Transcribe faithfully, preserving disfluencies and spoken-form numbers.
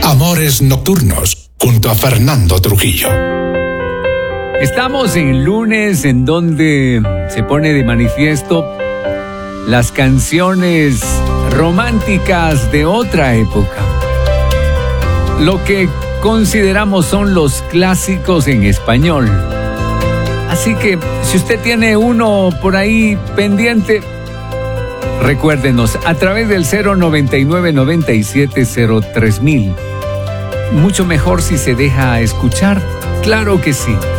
Amores Nocturnos, junto a Fernando Trujillo. Estamos en lunes en donde se pone de manifiesto las canciones románticas de otra época. Lo que consideramos son los clásicos en español. Así que si usted tiene uno por ahí pendiente, recuérdenos a través del cero noventa y nueve, noventa y siete, cero tres mil. Mucho mejor si se deja escuchar, claro que sí.